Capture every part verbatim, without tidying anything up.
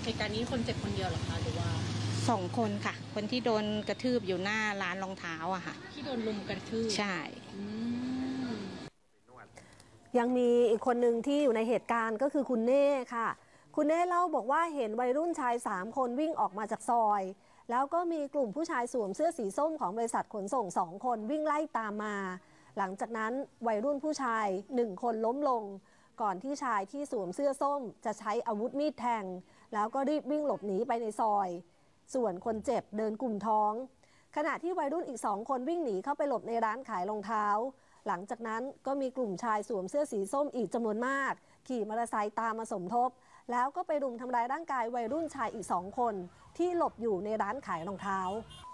เหตุการณ์นี้คนเจ็บคนเดียวหรอคะหรือว่าสองคนค่ะคนที่โดนกระทืบอยู่หน้าร้านรองเท้าอะค่ะที่โดนลุมกระทืบใช่ยังมีอีกคนหนึ่งที่อยู่ในเหตุการณ์ก็คือคุณเน่ค่ะคุณเน่เล่าบอกว่าเห็นวัยรุ่นชายสามคนวิ่งออกมาจากซอยแล้วก็มีกลุ่มผู้ชายสวมเสื้อสีส้มของบริษัทขนส่งสองคนวิ่งไล่ตามมาหลังจากนั้นวัยรุ่นผู้ชายหนึ่งคนล้มลงก่อนที่ชายที่สวมเสื้อส้มจะใช้อาวุธมีดแทงแล้วก็รีบวิ่งหลบหนีไปในซอยส่วนคนเจ็บเดินกลุ่มท้องขณะที่วัยรุ่นอีกสองคนวิ่งหนีเข้าไปหลบในร้านขายรองเท้าหลังจากนั้นก็มีกลุ่มชายสวมเสื้อสีส้มอีกจำนวนมากขี่มอเตอร์ไซค์ตามมาสมทบแล้วก็ไปรุมทำร้ายร่างกายวัยรุ่นชายอีกสองคนที่หลบอยู่ในร้านขายรองเท้า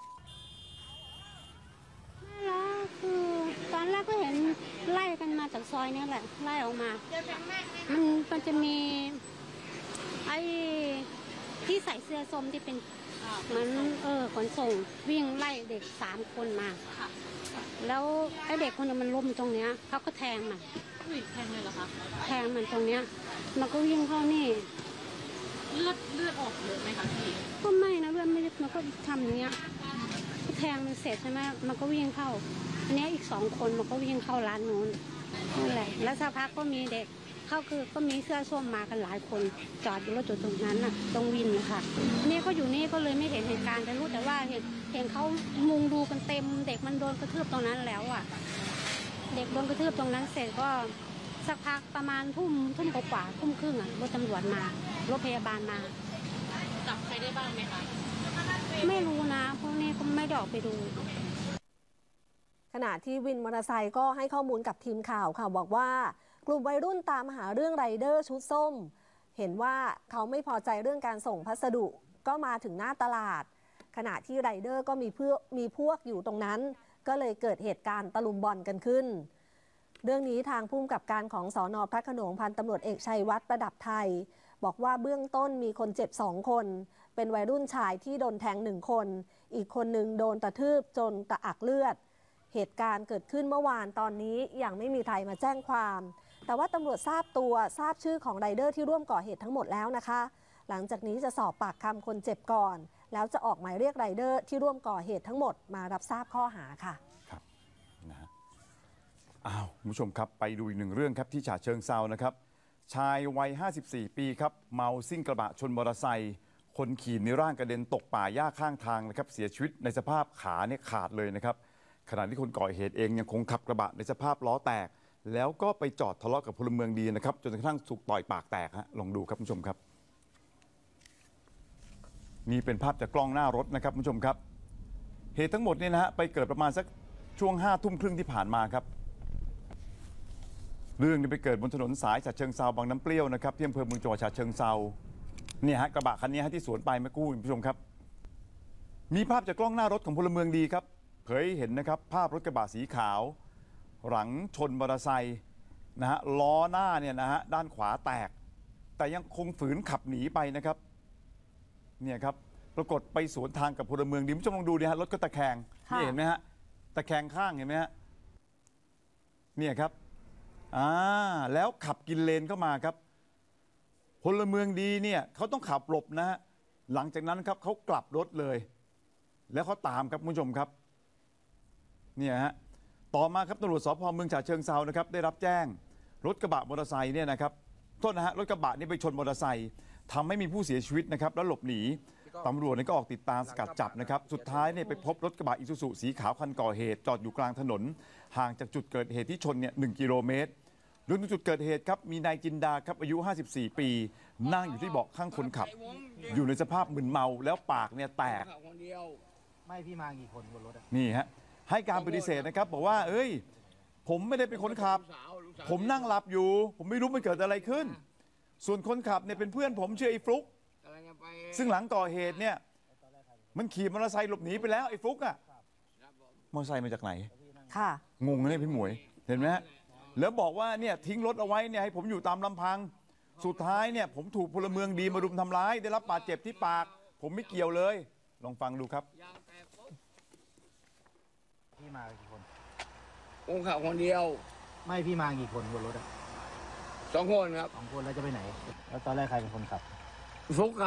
แล้วคือตอนแรกก็เห็นไล่กันมาจากซอยนี่แหละไล่ออกมามันมันจะมีไอ้ที่ใส่เสื้อส้มที่เป็นเหมือนเออขนส่งวิ่งไล่เด็กสามคนมาแล้วไอ้เด็กคนนึงมันล้มตรงเนี้ยเขาก็แทงมันแทงเลยเหรอคะแทงมันตรงเนี้ยมันก็วิ่งเข้านี่เลือดเลือดออกเยอะไหมคะพี่ก็ไม่นะเลือดไม่มันก็ทำอย่างเงี้ยแทงมันเสร็จใช่ไหมมันก็วิ่งเข้าอันนี้อีกสองคนมันก็วิ่งเข้าร้านนู้นนั่นแหละแล้วสักพักก็มีเด็กเข้าคือก็มีเสื้อส้มมากันหลายคนจอดอยู่รถจุดตรงนั้นน่ะตรงวินนะคะนี่ก็อยู่นี่ก็เลยไม่เห็นเหตุการณ์แต่รู้แต่ว่าเห็นเห็นเขามุงดูกันเต็มเด็กมันโดนกระทืบตรงนั้นแล้วอ่ะเด็กโดนกระทืบตรงนั้นเสร็จก็สักพักประมาณทุ่มทุ่มกว่าทุ่มครึ่งอ่ะรถตำรวจมารถพยาบาลมาจับใครได้บ้างไหมคะไม่รู้นะเพราะนี่ก็ไม่ได้ออกไปดูขณะที่วินมอเตอร์ไซค์ก็ให้ข้อมูลกับทีมข่าวค่ะบอกว่ากลุ่มวัยรุ่นตามหาเรื่องไรเดอร์ชุดส้มเห็นว่าเขาไม่พอใจเรื่องการส่งพัสดุก็มาถึงหน้าตลาดขณะที่ไรเดอร์ก็มีเพื่อมีพวกอยู่ตรงนั้นก็เลยเกิดเหตุการณ์ตะลุมบอลกันขึ้นเรื่องนี้ทางผู้กำกับการของสน.พระโขนงพันตำรวจเอกชัยวัฒน์ประดับไทยบอกว่าเบื้องต้นมีคนเจ็บสองคนเป็นวัยรุ่นชายที่โดนแทงหนึ่งคนอีกคนหนึ่งโดนกระทืบจนกระอักเลือดเหตุการณ์เกิดขึ้นเมื่อวานตอนนี้ยังไม่มีใครมาแจ้งความแต่ว่าตำรวจทราบตัวทราบชื่อของไรเดอร์ที่ร่วมก่อเหตุทั้งหมดแล้วนะคะหลังจากนี้จะสอบปากคำคนเจ็บก่อนแล้วจะออกหมายเรียกไรเดอร์ที่ร่วมก่อเหตุทั้งหมดมารับทราบข้อหาค่ะครับนะฮะอ้าวคุณผู้ชมครับไปดูอีกหนึ่งเรื่องครับที่ฉะเชิงเทรานะครับชายวัยห้าสิบสี่ปีครับเมาซิ่งกระบะชนมอเตอร์ไซค์คนขี่ในร่างกระเด็นตกป่าหญ้าข้างทางนะครับเสียชีวิตในสภาพขาเนี่ยขาดเลยนะครับขณะที่คนก่อเหตุเองยังคงขับกระบะในสภาพล้อแตกแล้วก็ไปจอดทะเลาะกับพลเมืองดีนะครับจนกระทั่งถูกต่อยปากแตกฮะลองดูครับคุณผู้ชมครับนี่เป็นภาพจากกล้องหน้ารถนะครับคุณผู้ชมครับเหตุทั้งหมดเนี่ยนะฮะไปเกิดประมาณสักช่วงห้าทุ่มครึ่งที่ผ่านมาครับเรื่องนี้ไปเกิดบนถนนสายฉะเชิงเทราบางน้ำเปรี้ยวนะครับที่อำเภอเมืองจังหวัดฉะเชิงเทราเนี่ยฮะกระบะคันนี้ฮะที่สวนไปเมื่อกี้คุณผู้ชมครับมีภาพจากกล้องหน้ารถของพลเมืองดีครับเผยเห็นนะครับภาพรถกระบะสีขาวหลังชนมอเตอร์ไซค์นะฮะล้อหน้าเนี่ยนะฮะด้านขวาแตกแต่ยังคงฝืนขับหนีไปนะครับเนี่ยครับปรากฏไปสวนทางกับพลเมืองดีคุณผู้ชมลองดูดิฮะรถก็ตะแคงนี่เห็นไหมฮะตะแคงข้างเห็นไหมฮะเนี่ยครับอ่าแล้วขับกินเลนเข้ามาครับพลเมืองดีเนี่ยเขาต้องขับหลบนะฮะหลังจากนั้นครับเขากลับรถเลยแล้วเขาตามครับคุณผู้ชมครับเนี่ยฮะต่อมาครับตำรวจสพเมืองฉะเชิงเทรานะครับได้รับแจ้งรถกระบะมอเตอร์ไซค์เนี่ยนะครับโทษนะฮะรถกระบะนี่ไปชนมอเตอร์ไซค์ทำให้มีผู้เสียชีวิตนะครับแล้วหลบหนีตำรวจนี่ก็ออกติดตามสกัดจับนะครับสุดท้ายเนี่ยไปพบรถกระบะอิซูซุสีขาวคันก่อเหตุจอดอยู่กลางถนนห่างจากจุดเกิดเหตุที่ชนเนี่ยหนึ่งกิโลเมตรโดยจุดเกิดเหตุครับมีนายจินดาครับอายุห้าสิบสี่ปีนั่งอยู่ที่เบาะข้างคนขับอยู่ในสภาพมึนเมาแล้วปากเนี่ยแตกไม่พี่มากี่คนบนรถนี่ฮะให้การปฏิเสธนะครับบอกว่าเอ้ยผมไม่ได้เป็นคนขับผมนั่งหลับอยู่ผมไม่รู้มันเกิดอะไรขึ้นส่วนคนขับเนี่ยเป็นเพื่อนผมชื่อไอ้ฟลุ๊กซึ่งหลังก่อเหตุเนี่ยมันขี่มอเตอร์ไซค์หลบหนีไปแล้วไอ้ฟลุ๊กอะมอเตอร์ไซค์มาจากไหนค่ะงงเลยพี่หมวยเห็นไหมฮะแล้วบอกว่าเนี่ยทิ้งรถเอาไว้เนี่ยให้ผมอยู่ตามลำพังสุดท้ายเนี่ยผมถูกพลเมืองดีมารุมทำร้ายได้รับบาดเจ็บที่ปากผมไม่เกี่ยวเลยลองฟังดูครับพี่มากี่คนผมขับคนเดียวไม่พี่มากี่คนบนรถอะสองคนครับสองคนแล้วจะไปไหนแล้วตอนแรกใครเป็นคนขับฟุก